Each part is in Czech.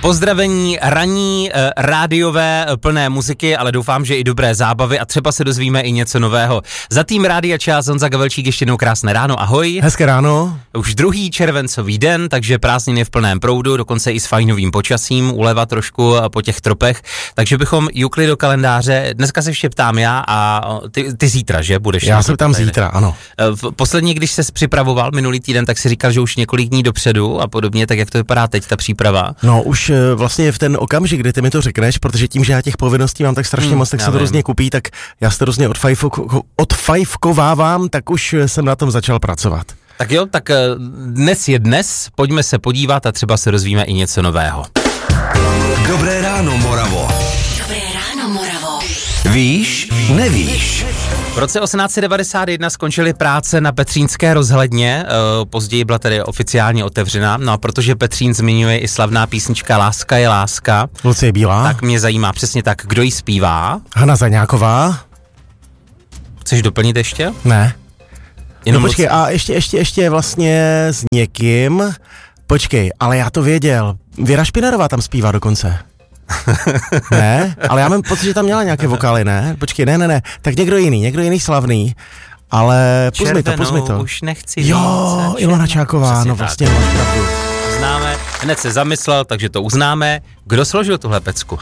Pozdravení ranní, rádiové, plné muziky, ale doufám, že i dobré zábavy a třeba se dozvíme i něco nového. Za tým Rádia Čas Honza Gavelčík, ještě jednou krásné ráno, ahoj. Hezké ráno. Už 2. červencový den, takže prázdniny v plném proudu, dokonce i s fajnovým počasím, uleva trošku po těch tropech, takže bychom jukli do kalendáře. Dneska se ještě ptám já a ty zítra, že budeš? Já jsem tam zítra, ano. Posledně, když ses připravoval minulý týden, tak si říkal, že už několik dní dopředu a podobně, tak jak to vypadá teď ta příprava? No už vlastně v ten okamžik, kdy ty mi to řekneš, protože tím, že já těch povinností mám tak strašně moc, tak se to různě kupí, tak já se to různě odfajfkovávám, tak už jsem na tom začal pracovat. Tak jo, tak dnes je dnes, pojďme se podívat a třeba se dozvíme i něco nového. Dobré ráno, Moravo. Dobré ráno, Moravo. Víš, nevíš. V roce 1891 skončily práce na Petřínské rozhledně, později byla tedy oficiálně otevřena, no a protože Petřín zmiňuje i slavná písnička Láska je láska, Lucie Bílá, tak mě zajímá přesně tak, kdo ji zpívá. Hana Zaňáková. Chceš doplnit ještě? Ne. Jenom no počkej, a ještě vlastně s někým, počkej, ale já to věděl, Věra Špinarová tam zpívá dokonce. Ne, ale já mám pocit, že tam měla nějaké vokály, ne? Počkej, ne, tak někdo jiný slavný, ale pust mi to. Už nechci jo, víc. Ilona Čáková, přesně no tak. vlastně máš pravdu. Uznáme, hned se zamyslel, takže to uznáme. Kdo složil tuhle pecku?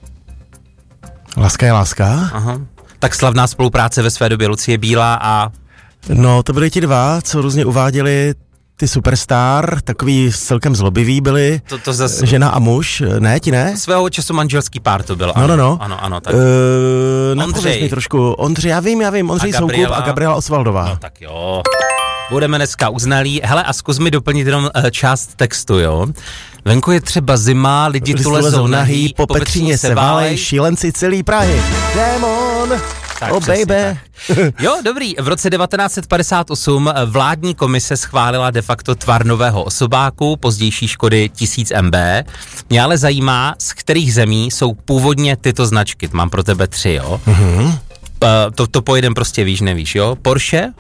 Láska je láska? Aha. Tak slavná spolupráce ve své době Lucie Bílá a... No, to byli ti dva, co různě uváděli ty Superstar, takový celkem zlobivý byli, to zase... žena a muž, ne, ti ne? Svého času manželský pár to byl, No. Ano, tak... Ondřej. Mi trošku, Ondřej, já vím, Ondřej Soukup a Gabriela Osvaldová. No tak jo, budeme dneska uznalí. Hele, a zkus mi doplnit jenom část textu, jo. Venku je třeba zima, lidi tu lezou nahý, po Petříně se válej, šílenci celý Prahy. Demon! Tak, oh baby. Tak. Jo, dobrý. V roce 1958 vládní komise schválila de facto tvar nového osobáku, pozdější Škody 1000 MB. Mě ale zajímá, z kterých zemí jsou původně tyto značky. Mám pro tebe 3, jo. Mm-hmm. To pojedem prostě víš, nevíš, jo. Porsche?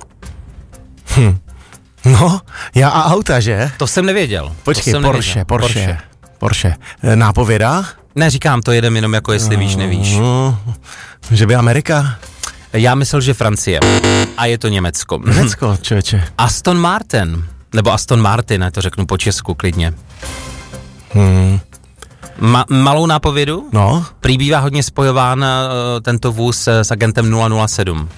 No, já a auta, že? To jsem nevěděl. Počkej, Porsche. Nápověda? Ne, říkám, to jedem jenom jako jestli víš, nevíš. Že by Amerika? Já myslel, že Francie. A je to Německo. Německo, člověče. Aston Martin. Nebo Aston Martin, to řeknu po česku klidně. Malou nápovědu? No. Prý bývá hodně spojován tento vůz s agentem 007.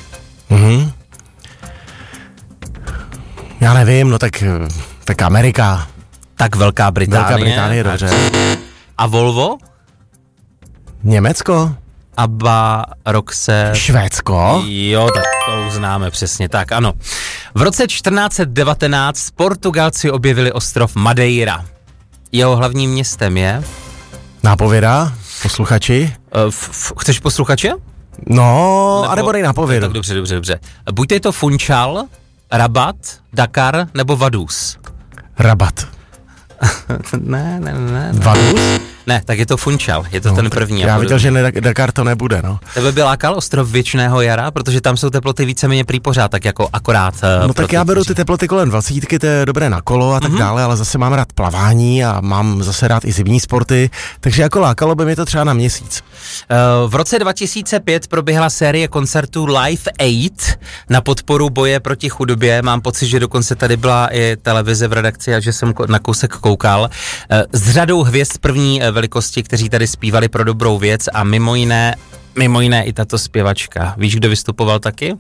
Já nevím, no tak Amerika. Tak Velká Británie, dobře. A Volvo? Německo? Abba, Roxe... Švédsko? Jo, tak to uznáme přesně, tak ano. V roce 1419 Portugalci objevili ostrov Madeira. Jeho hlavním městem je? Nápověda? Posluchači? Chceš posluchače? No, nebo dej nápovědu. Tak dobře. Buď je to Funchal, Rabat, Dakar nebo Vaduz. Rabat. Ne. Vaduz? Ne, tak je to Funchal, je to ten první. Já viděl, že Dakar to nebude, no. Tebe by lákal ostrov Věčného jara, protože tam jsou teploty víceméně prý pořád, tak jako akorát. No tak já beru ty teploty kolem 20, to je dobré na kolo a tak dále, ale zase mám rád plavání a mám zase rád i zimní sporty, takže jako lákalo by mě to třeba na měsíc. V roce 2005 proběhla série koncertů Live Aid na podporu boje proti chudobě. Mám pocit, že dokonce tady byla i televize v redakci a že jsem na kousek koukal. S řadou hvězd první velikosti, kteří tady zpívali pro dobrou věc a mimo jiné i tato zpěvačka. Víš, kdo vystupoval taky?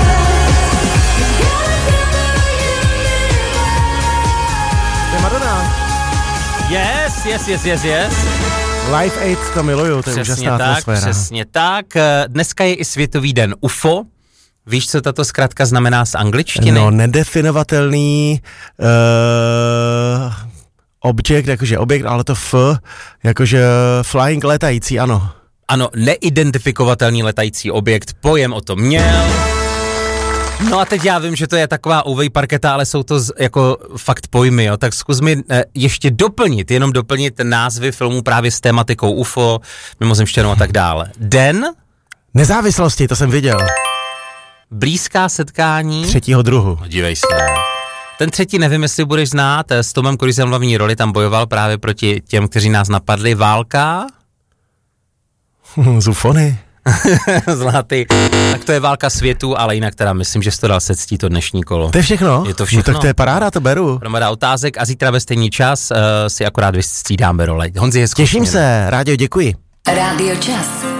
To je Madonna. Yes. Live Aid, to miluju, to je úžasná atmosféra. Přesně tak. Dneska je i Světový den UFO. Víš, co tato zkratka znamená z angličtiny? No, nedefinovatelný objekt, jakože objekt, ale to jakože flying letající, ano. Ano, neidentifikovatelný letající objekt, pojem o tom měl. No a teď já vím, že to je taková ouvej parketa, ale jsou to jako fakt pojmy, jo, tak zkus mi ještě doplnit názvy filmů právě s tématikou UFO, mimozemštěnou a tak dále. Den nezávislosti, to jsem viděl. Blízká setkání 3. druhu. Dívej se. Ten třetí nevím, jestli budeš znát, s Tomem Cruisem v hlavní roli tam bojoval právě proti těm, kteří nás napadli. Válka? Zufony. Zlatý. Tak to je válka světů, ale jinak teda myslím, že jsi to dal se ctí to dnešní kolo. To je všechno? Je to všechno. No, tak to je paráda, to beru. Hromada otázek a zítra ve stejný čas si akorát vystřídáme role. Honzi, hezkou Těším se, Rádio, děkuji. Rádio Čas.